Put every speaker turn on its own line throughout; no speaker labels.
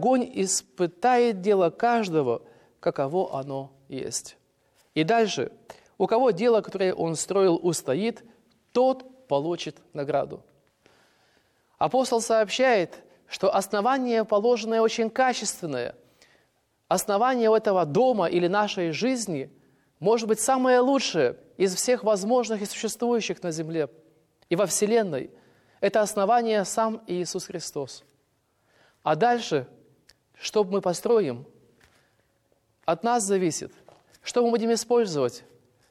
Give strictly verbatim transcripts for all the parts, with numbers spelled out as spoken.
огонь испытает дело каждого, каково оно есть. И дальше, у кого дело, которое он строил, устоит, тот получит награду. Апостол сообщает, что основание положенное очень качественное. Основание этого дома или нашей жизни может быть самое лучшее из всех возможных и существующих на земле и во Вселенной. Это основание сам Иисус Христос. А дальше, что мы построим, от нас зависит, что мы будем использовать.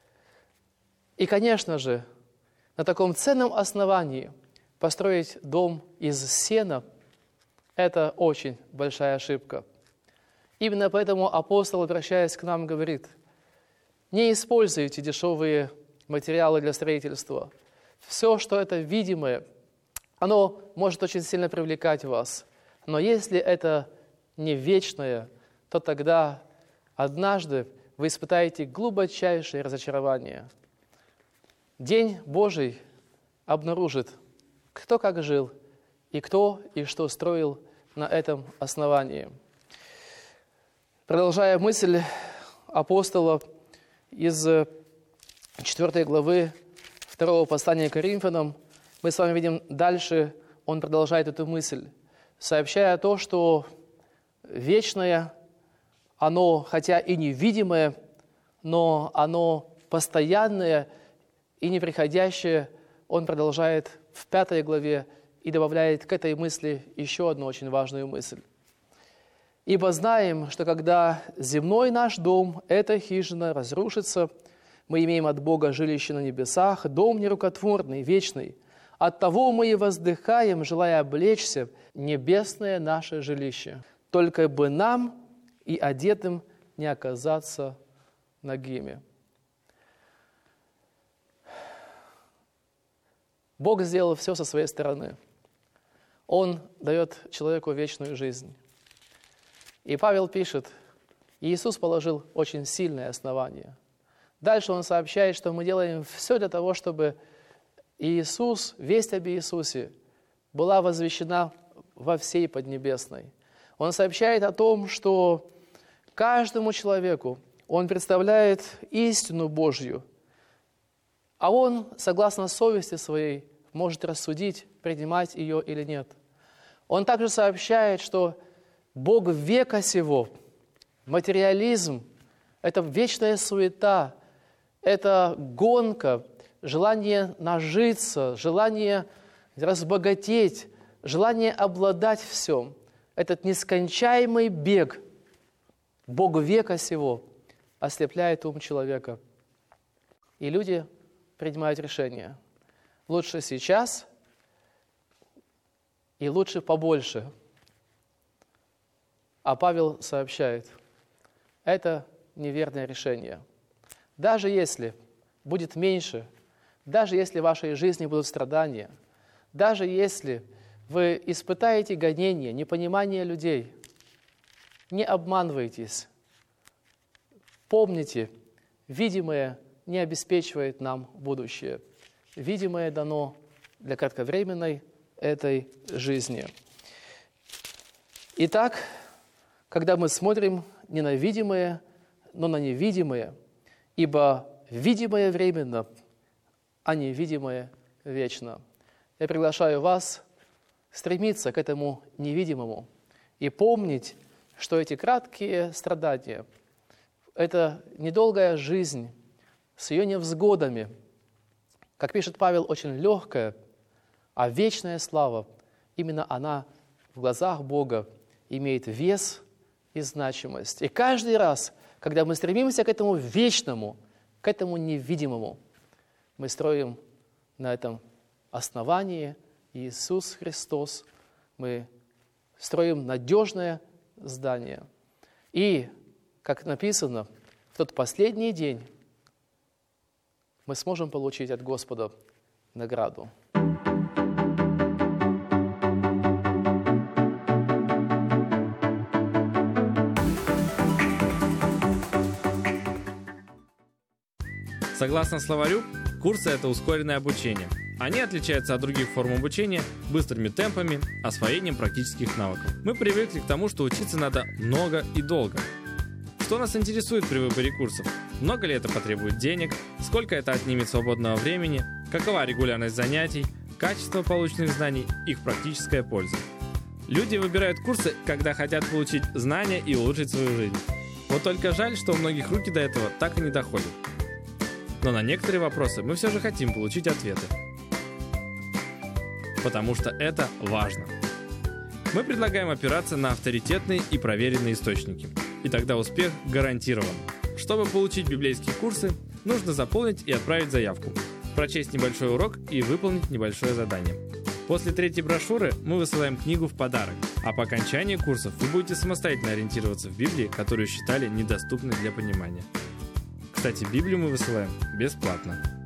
И, конечно же, на таком ценном основании построить дом из сена – это очень большая ошибка. Именно поэтому апостол, обращаясь к нам, говорит: не используйте дешевые материалы для строительства. Все, что это видимое, оно может очень сильно привлекать вас. Но если это не вечное, то тогда однажды вы испытаете глубочайшее разочарование. День Божий обнаружит, кто как жил и кто и что строил на этом основании. Продолжая мысль апостола из четвёртой главы второго послания к Коринфянам, мы с вами видим дальше, он продолжает эту мысль, сообщая то, что вечное, оно, хотя и невидимое, но оно постоянное и неприходящее, он продолжает в пятой главе и добавляет к этой мысли еще одну очень важную мысль. «Ибо знаем, что когда земной наш дом, эта хижина, разрушится, мы имеем от Бога жилище на небесах, дом нерукотворный, вечный. Оттого мы и воздыхаем, желая облечься в небесное наше жилище. Только бы нам и одетым не оказаться нагими». Бог сделал все со своей стороны. Он дает человеку вечную жизнь. И Павел пишет, Иисус положил очень сильное основание. Дальше он сообщает, что мы делаем все для того, чтобы Иисус, весть об Иисусе, была возвещена во всей Поднебесной. Он сообщает о том, что каждому человеку он представляет истину Божью, а он, согласно совести своей, может рассудить, принимать ее или нет. Он также сообщает, что Бог века сего, материализм, это вечная суета, это гонка, желание нажиться, желание разбогатеть, желание обладать всем. Этот нескончаемый бег, Бог века сего, ослепляет ум человека. И люди принимают решение. Лучше сейчас и лучше побольше. А Павел сообщает, это неверное решение. Даже если будет меньше, даже если в вашей жизни будут страдания, даже если вы испытаете гонения, непонимание людей, не обманывайтесь. Помните, видимое не обеспечивает нам будущее. Видимое дано для кратковременной этой жизни. Итак, когда мы смотрим не на видимое, но на невидимое, ибо видимое временно, а невидимое вечно. Я приглашаю вас стремиться к этому невидимому и помнить, что эти краткие страдания – это недолгая жизнь с ее невзгодами, как пишет Павел, очень легкая, а вечная слава, именно она в глазах Бога имеет вес и значимость. И каждый раз, когда мы стремимся к этому вечному, к этому невидимому, мы строим на этом основании Иисус Христос, мы строим надежное здание. И, как написано, в тот последний день мы сможем получить от Господа награду.
Согласно словарю, курсы – это ускоренное обучение. Они отличаются от других форм обучения быстрыми темпами, освоением практических навыков. Мы привыкли к тому, что учиться надо много и долго. Что нас интересует при выборе курсов? Много ли это потребует денег? Сколько это отнимет свободного времени? Какова регулярность занятий? Качество полученных знаний? Их практическая польза? Люди выбирают курсы, когда хотят получить знания и улучшить свою жизнь. Вот только жаль, что у многих руки до этого так и не доходят. Но на некоторые вопросы мы все же хотим получить ответы. Потому что это важно. Мы предлагаем опираться на авторитетные и проверенные источники. И тогда успех гарантирован. Чтобы получить библейские курсы, нужно заполнить и отправить заявку, прочесть небольшой урок и выполнить небольшое задание. После третьей брошюры мы высылаем книгу в подарок, а по окончании курсов вы будете самостоятельно ориентироваться в Библии, которую считали недоступной для понимания. Кстати, Библию мы высылаем бесплатно.